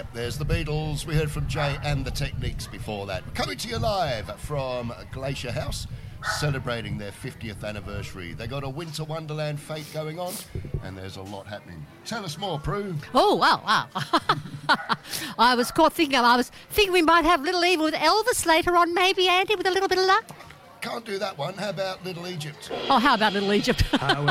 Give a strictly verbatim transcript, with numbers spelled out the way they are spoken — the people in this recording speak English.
Yep, there's the Beatles. We heard from Jay and the Techniques before that. Coming to you live from Glacier House, celebrating their fiftieth anniversary. They got a Winter Wonderland fete going on, and there's a lot happening. Tell us more, Prue. Oh, wow, wow. I was caught thinking, I was thinking we might have Little Evil with Elvis later on, maybe, Andy, with a little bit of luck. Can't do that one. How about Little Egypt? Oh, how about Little Egypt? Uh,